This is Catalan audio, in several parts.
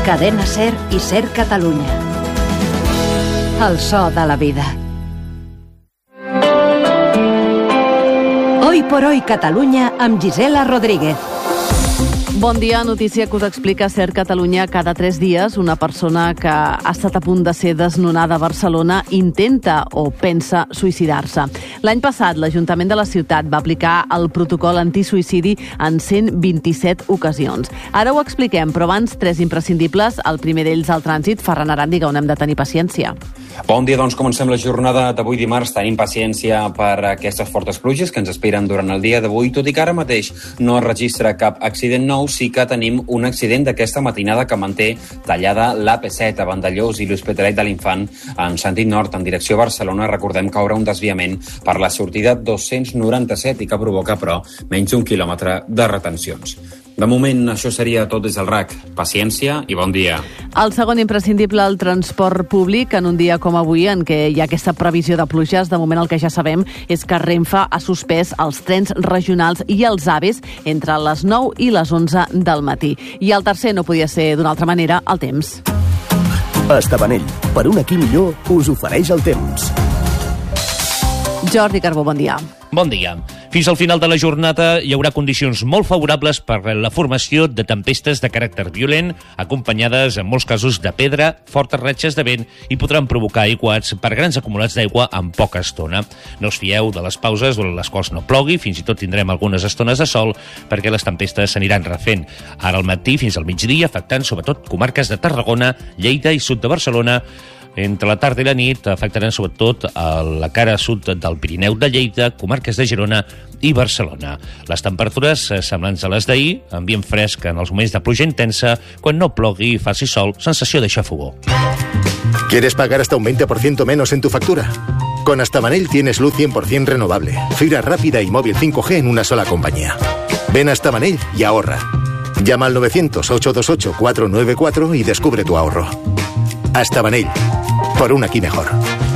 Cadena SER i SER Catalunya. El so de la vida. Hoy por hoy Catalunya amb Gisela Rodríguez. Bon dia, notícia que us explica SER Catalunya. Cada 3 dies una persona que ha estat a punt de ser desnonada a Barcelona intenta o pensa suïcidar-se. L'any passat l'Ajuntament de la ciutat va aplicar el protocol antisuïcidi en 127 ocasions. Ara ho expliquem, però abans 3 imprescindibles. El primer d'ells, el trànsit. Ferran Arandi, on hem de tenir paciència. Bon dia, doncs comencem la jornada d'avui dimarts. Tenim paciència per aquestes fortes pluges que ens esperen durant el dia d'avui, tot i que ara mateix no es registra cap accident nou. Sí que tenim un accident d'aquesta matinada que manté tallada l'AP7 a Vandellòs i l'Hospitalet de l'Infant en sentit nord en direcció a Barcelona. Recordem que haurà un desviament per la sortida 297 i que provoca, però, menys d'1 quilòmetre de retencions. De moment, això seria tot des del RAC. Paciència i bon dia. El segon imprescindible, el transport públic, en un dia com avui, en què hi ha aquesta previsió de pluges. De moment el que ja sabem és que Renfe ha suspès els trens regionals i els AVEs entre les 9 i les 11 del matí. I el tercer no podia ser d'una altra manera, el temps. Estavanell, per un aquí millor, us ofereix el temps. Jordi Carbó, bon dia. Bon dia. Fins al final de la jornada hi haurà condicions molt favorables per la formació de tempestes de caràcter violent, acompanyades en molts casos de pedra, fortes ratxes de vent i podran provocar aiguats per grans acumulats d'aigua en poca estona. No us fieu de les pauses durant les quals no plogui, fins i tot tindrem algunes estones de sol perquè les tempestes s'aniran refent. Ara al matí fins al migdia, afectant sobretot comarques de Tarragona, Lleida i sud de Barcelona. Entre la tarda i la nit afectaran sobretot a la cara sud del Pirineu de Lleida, comarques de Girona i Barcelona. Les temperatures semblants a les d'ahir, ambient fresc en els moments de pluja intensa, quan no plogui i faci sol, sensació de xafogor. ¿Quieres pagar hasta un 20% menos en tu factura? Con Estavanell tienes luz 100% renovable, fibra rápida y móvil 5G en una sola compañía. Ven a Estavanell y ahorra. Llama al 900-828-494 y descubre tu ahorro. Estavanell, por un aquí mejor.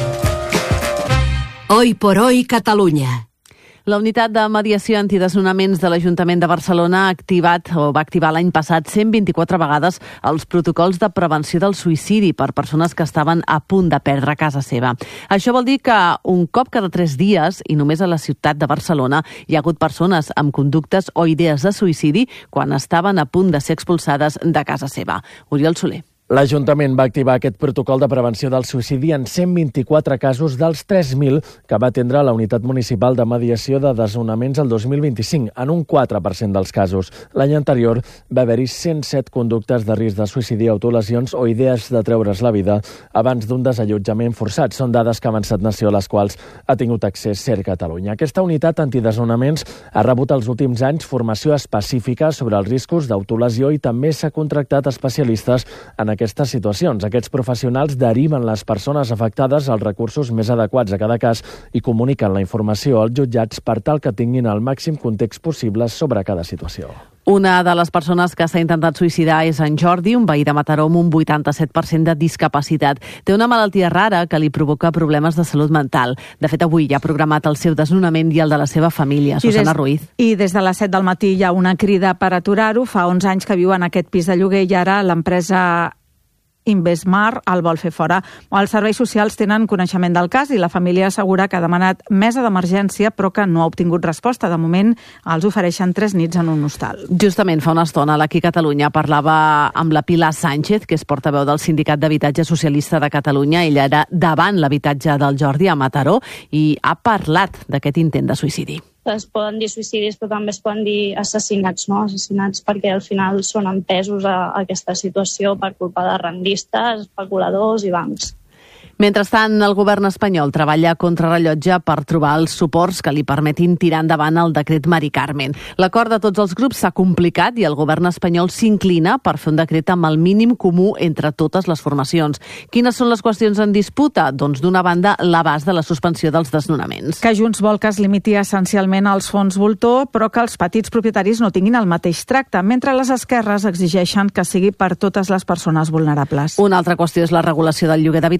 Hoy por hoy Catalunya. La unitat de mediació antidesnonaments de l'Ajuntament de Barcelona va activar l'any passat 124 vegades els protocols de prevenció del suïcidi per persones que estaven a punt de perdre casa seva. Això vol dir que un cop cada 3 dies, i només a la ciutat de Barcelona, hi ha hagut persones amb conductes o idees de suïcidi quan estaven a punt de ser expulsades de casa seva. Oriol Soler. L'Ajuntament va activar aquest protocol de prevenció del suïcidi en 124 casos dels 3.000 que va atendre la Unitat Municipal de Mediació de Desnonaments el 2025, en un 4% dels casos. L'any anterior va haver-hi 107 conductes de risc de suïcidi, autolesions o idees de treure's la vida abans d'un desallotjament forçat. Són dades que ha avançat Nació, a les quals ha tingut accés SER Catalunya. Aquesta unitat antidesnonaments ha rebut els últims anys formació específica sobre els riscos d'autolesió i també s'ha contractat especialistes en aquestes situacions. Aquests professionals deriven les persones afectades als recursos més adequats a cada cas i comuniquen la informació als jutjats per tal que tinguin el màxim context possible sobre cada situació. Una de les persones que s'ha intentat suïcidar és en Jordi, un veí de Mataró amb un 87% de discapacitat. Té una malaltia rara que li provoca problemes de salut mental. De fet, avui ja ha programat el seu desnonament i el de la seva família. Susana Ruiz. I des de les 7 del matí hi ha una crida per aturar-ho. Fa 11 anys que viu en aquest pis de lloguer i ara l'empresa Investmar el vol fer fora. Els serveis socials tenen coneixement del cas i la família assegura que ha demanat mesa d'emergència però que no ha obtingut resposta. De moment els ofereixen 3 nits en un hostal. Justament fa una estona l'Aquí Catalunya parlava amb la Pilar Sánchez, que és portaveu del Sindicat d'Habitatge Socialista de Catalunya. Ella era davant l'habitatge del Jordi a Mataró i ha parlat d'aquest intent de suïcidi. Es poden dir suïcidis, però també es poden dir assassinats, no? Assassinats perquè al final són empesos a aquesta situació per culpa de rendistes, especuladors i bancs. Mentrestant, el govern espanyol treballa contra rellotge per trobar els suports que li permetin tirar endavant el decret Mari Carmen. L'acord de tots els grups s'ha complicat i el govern espanyol s'inclina per fer un decret amb el mínim comú entre totes les formacions. Quines són les qüestions en disputa? Doncs, d'una banda, l'abast de la suspensió dels desnonaments. Que Junts vol que es limiti essencialment als fons voltor, però que els petits propietaris no tinguin el mateix tracte, mentre les esquerres exigeixen que sigui per totes les persones vulnerables. Una altra qüestió és la regulació del lloguer d'habitacions, que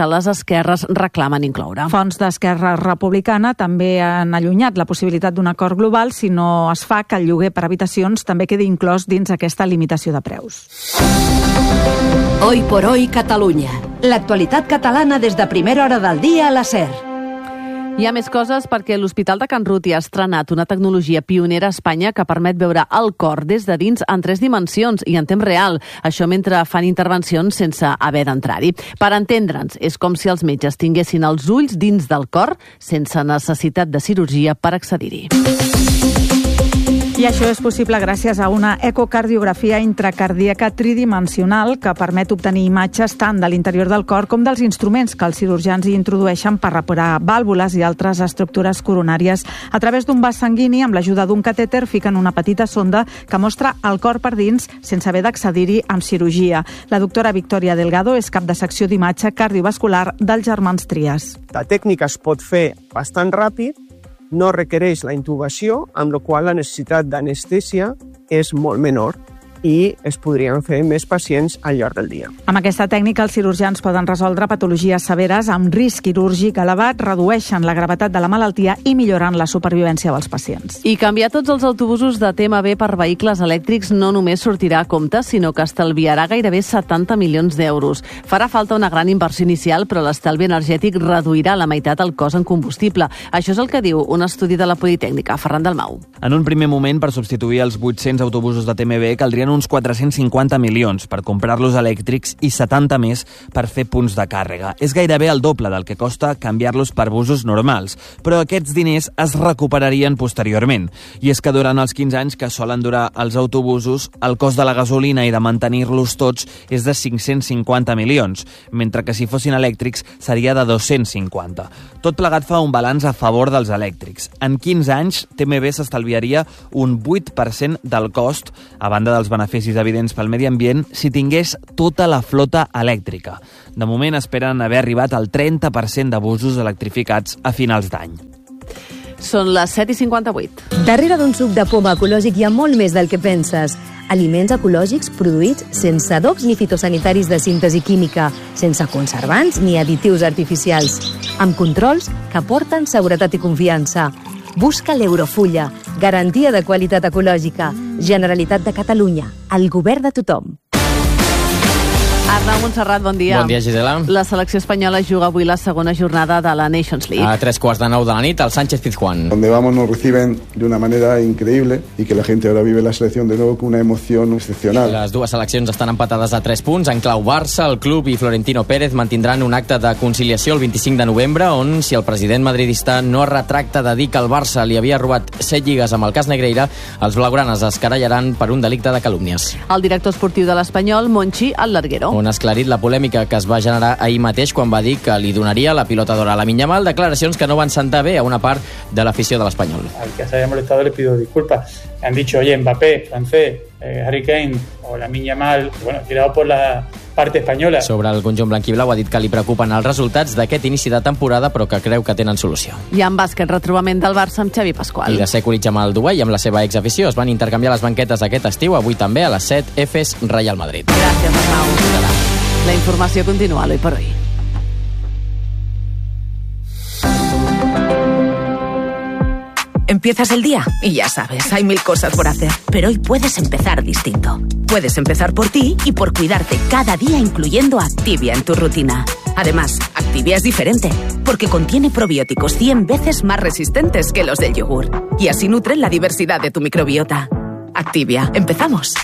que les esquerres reclamen incloure. Fonts d'Esquerra Republicana també han allunyat la possibilitat d'un acord global si no es fa que el lloguer per habitacions també quedi inclòs dins aquesta limitació de preus. Hoy por hoy Catalunya. L'actualitat catalana des de primera hora del dia a la SER. Hi ha més coses perquè l'Hospital de Can Ruti ha estrenat una tecnologia pionera a Espanya que permet veure el cor des de dins en 3 dimensions i en temps real. Això mentre fan intervencions sense haver d'entrar-hi. Per entendre'ns, és com si els metges tinguessin els ulls dins del cor sense necessitat de cirurgia per accedir-hi. I això és possible gràcies a una ecocardiografia intracardíaca tridimensional que permet obtenir imatges tant de l'interior del cor com dels instruments que els cirurgians hi introdueixen per reparar vàlvules i altres estructures coronàries. A través d'un vas sanguini, amb l'ajuda d'un catèter, fiquen una petita sonda que mostra el cor per dins sense haver d'accedir-hi amb cirurgia. La doctora Victoria Delgado és cap de secció d'imatge cardiovascular dels Germans Trias. La tècnica es pot fer bastant ràpid, no requereix la intubació, amb la qual la necessitat d'anestèsia és molt menor i es podrien fer més pacients al llarg del dia. Amb aquesta tècnica, els cirurgians poden resoldre patologies severes amb risc quirúrgic elevat, redueixen la gravetat de la malaltia i milloren la supervivència dels pacients. I canviar tots els autobusos de TMB per vehicles elèctrics no només sortirà a compte, sinó que estalviarà gairebé 70 milions d'euros. Farà falta una gran inversió inicial, però l'estalvi energètic reduirà la meitat el cost en combustible. Això és el que diu un estudi de la Politècnica. Ferran Dalmau. En un primer moment, per substituir els 800 autobusos de TMB, caldrien uns 450 milions per comprar-los elèctrics i 70 més per fer punts de càrrega. És gairebé el doble del que costa canviar-los per busos normals, però aquests diners es recuperarien posteriorment. I és que durant els 15 anys que solen durar els autobusos, el cost de la gasolina i de mantenir-los tots és de 550 milions, mentre que si fossin elèctrics seria de 250. Tot plegat fa un balanç a favor dels elèctrics. En 15 anys, TMB s'estalviaria un 8% del cost, a banda dels beneficis evidents pel medi ambient, si tingués tota la flota elèctrica. De moment esperen haver arribat al 30% de busos electrificats a finals d'any. Són les 7:58. Darrere d'un suc de poma ecològic hi ha molt més del que penses. Aliments ecològics produïts sense adobs ni fitosanitaris de síntesi química, sense conservants ni additius artificials, amb controls que aporten seguretat i confiança. Busca l'Eurofulla, garantia de qualitat ecològica. Generalitat de Catalunya, el govern de tothom. Arnau Montserrat, bon dia. Bon dia, Gisela. La selecció espanyola juga avui la segona jornada de la Nations League. A 3:15 de la nit, al Sánchez-Pizjuán. Donde vamos nos reciben de una manera increíble y que la gente ahora vive la selección de nuevo con una emoción excepcional. Les dues seleccions estan empatades a 3 punts. En clau Barça, el club i Florentino Pérez mantindran un acte de conciliació el 25 de novembre on, si el president madridista no es retracta de dir que el Barça li havia robat 7 lligues amb el cas Negreira, els blaugranes es querellaran per un delicte de calúmnies. El director esportiu de l'Espanyol, Monchi al Larguero. On ha esclarit la polèmica que es va generar ahir mateix quan va dir que li donaria la pilota d'or a Lamine Yamal, declaracions que no van sentar bé a una part de l'afició de l'Espanyol. Al que se haya molestado le pido disculpas. Han dicho, oye, Mbappé, francés, Harry Kane o Lamine Yamal, bueno, tirado por la parte espanyola. Sobre el conjunt blanquiblau ha dit que li preocupen els resultats d'aquest inici de temporada, però que creu que tenen solució. I en bàsquet, retrobament del Barça amb Xavi Pasqual. I de Sekulic amb el Dubai, amb la seva exafició, es van intercanviar les banquetes aquest estiu, avui també a les 7, Efes Real Madrid. Gràcies, Arnau. La informació continua hoy por hoy. Empiezas el día y ya sabes, hay 1000 cosas por hacer. Pero hoy puedes empezar distinto. Puedes empezar por ti y por cuidarte cada día, incluyendo Activia en tu rutina. Además, Activia es diferente, porque contiene probióticos 100 veces más resistentes que los del yogur. Y así nutren la diversidad de tu microbiota. Activia, empezamos.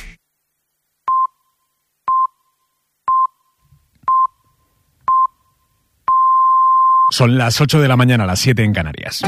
Son las 8 de la mañana, las 7 en Canarias.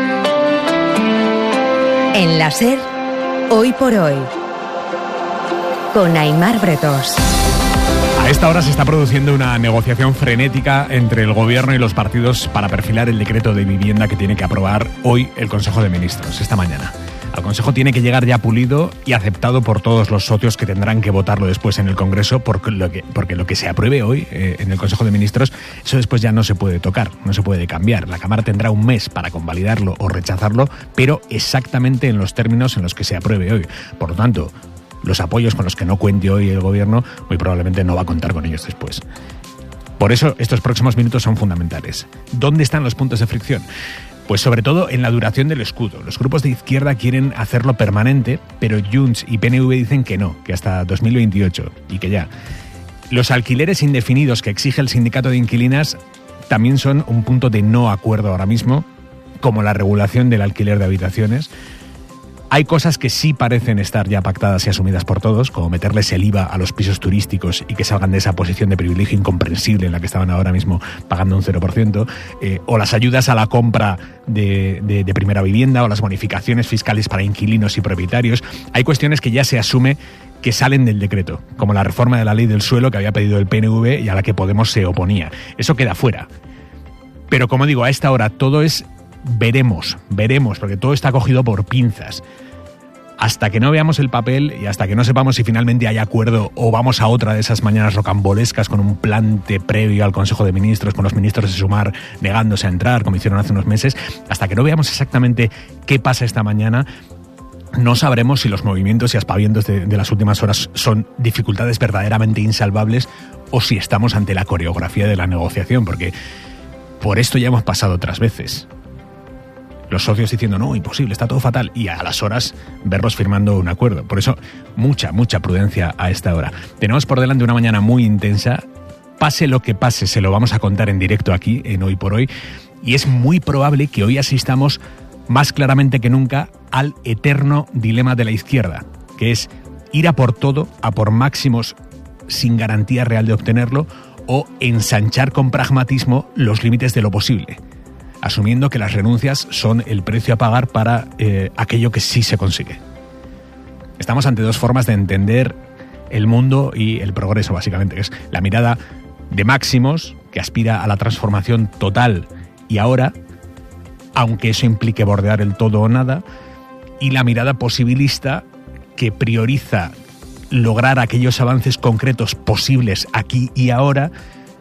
En la SER, hoy por hoy, con Aimar Bretós. A esta hora se está produciendo una negociación frenética entre el Gobierno y los partidos para perfilar el decreto de vivienda que tiene que aprobar hoy el Consejo de Ministros, esta mañana. Al Consejo tiene que llegar ya pulido y aceptado por todos los socios que tendrán que votarlo después en el Congreso, porque lo que se apruebe hoy en el Consejo de Ministros, eso después ya no se puede tocar, no se puede cambiar. La Cámara tendrá un mes para convalidarlo o rechazarlo, pero exactamente en los términos en los que se apruebe hoy. Por lo tanto, los apoyos con los que no cuente hoy el Gobierno, muy probablemente no va a contar con ellos después. Por eso estos próximos minutos son fundamentales. ¿Dónde están los puntos de fricción? Pues sobre todo en la duración del escudo. Los grupos de izquierda quieren hacerlo permanente, pero Junts y PNV dicen que no, que hasta 2028 y que ya. Los alquileres indefinidos que exige el sindicato de inquilinas también son un punto de no acuerdo ahora mismo, como la regulación del alquiler de habitaciones. Hay cosas que sí parecen estar ya pactadas y asumidas por todos, como meterles el IVA a los pisos turísticos y que salgan de esa posición de privilegio incomprensible en la que estaban ahora mismo pagando un 0%, o las ayudas a la compra de primera vivienda, o las bonificaciones fiscales para inquilinos y propietarios. Hay cuestiones que ya se asume que salen del decreto, como la reforma de la ley del suelo que había pedido el PNV y a la que Podemos se oponía. Eso queda fuera. Pero como digo, a esta hora todo es veremos, porque todo está cogido por pinzas. Hasta que no veamos el papel y hasta que no sepamos si finalmente hay acuerdo o vamos a otra de esas mañanas rocambolescas con un plante previo al Consejo de Ministros, con los ministros de Sumar negándose a entrar, como hicieron hace unos meses, hasta que no veamos exactamente qué pasa esta mañana, no sabremos si los movimientos y aspavientos de las últimas horas son dificultades verdaderamente insalvables o si estamos ante la coreografía de la negociación, porque por esto ya hemos pasado otras veces. Los socios diciendo, no, imposible, está todo fatal, y a las horas verlos firmando un acuerdo. Por eso, mucha prudencia a esta hora. Tenemos por delante una mañana muy intensa. Pase lo que pase, se lo vamos a contar en directo aquí, en Hoy por Hoy, y es muy probable que hoy asistamos más claramente que nunca al eterno dilema de la izquierda, que es ir a por todo, a por máximos sin garantía real de obtenerlo, o ensanchar con pragmatismo los límites de lo posible, asumiendo que las renuncias son el precio a pagar para aquello que sí se consigue. Estamos ante dos formas de entender el mundo y el progreso, básicamente, que es la mirada de máximos, que aspira a la transformación total y ahora, aunque eso implique bordear el todo o nada, y la mirada posibilista, que prioriza lograr aquellos avances concretos posibles aquí y ahora,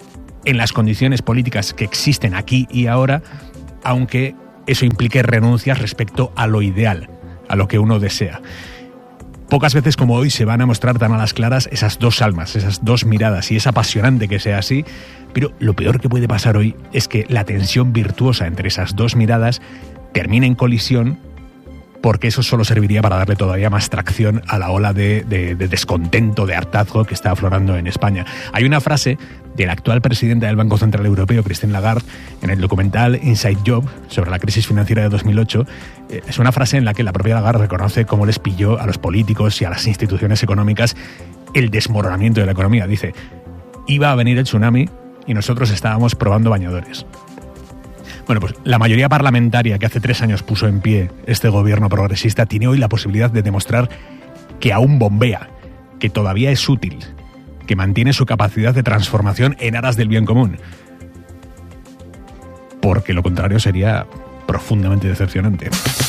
en las condiciones políticas que existen aquí y ahora, aunque eso implique renuncias respecto a lo ideal, a lo que uno desea. Pocas veces como hoy se van a mostrar tan a las claras esas dos almas, esas dos miradas, y es apasionante que sea así, pero lo peor que puede pasar hoy es que la tensión virtuosa entre esas dos miradas termine en colisión, porque eso solo serviría para darle todavía más tracción a la ola de descontento, de hartazgo que está aflorando en España. Hay una frase de la actual presidenta del Banco Central Europeo, Christine Lagarde, en el documental Inside Job sobre la crisis financiera de 2008. Es una frase en la que la propia Lagarde reconoce cómo les pilló a los políticos y a las instituciones económicas el desmoronamiento de la economía. Dice, iba a venir el tsunami y nosotros estábamos probando bañadores. Bueno, pues la mayoría parlamentaria que hace 3 años puso en pie este gobierno progresista tiene hoy la posibilidad de demostrar que aún bombea, que todavía es útil, que mantiene su capacidad de transformación en aras del bien común. Porque lo contrario sería profundamente decepcionante.